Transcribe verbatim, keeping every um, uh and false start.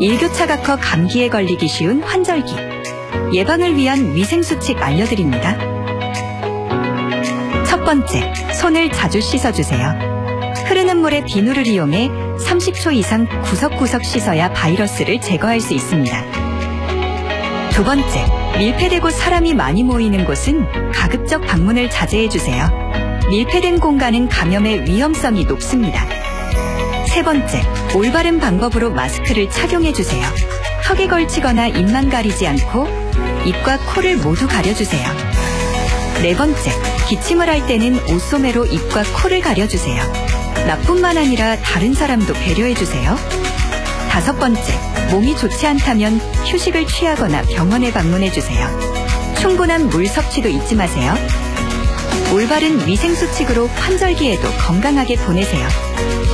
일교차가 커 감기에 걸리기 쉬운 환절기. 예방을 위한 위생수칙 알려드립니다. 첫 번째, 손을 자주 씻어주세요. 흐르는 물에 비누를 이용해 삼십 초 이상 구석구석 씻어야 바이러스를 제거할 수 있습니다. 두 번째, 밀폐되고 사람이 많이 모이는 곳은 가급적 방문을 자제해주세요. 밀폐된 공간은 감염의 위험성이 높습니다. 세 번째, 올바른 방법으로 마스크를 착용해주세요. 턱에 걸치거나 입만 가리지 않고 입과 코를 모두 가려주세요. 네 번째, 기침을 할 때는 옷소매로 입과 코를 가려주세요. 나뿐만 아니라 다른 사람도 배려해주세요. 다섯 번째, 몸이 좋지 않다면 휴식을 취하거나 병원에 방문해주세요. 충분한 물 섭취도 잊지 마세요. 올바른 위생수칙으로 환절기에도 건강하게 보내세요.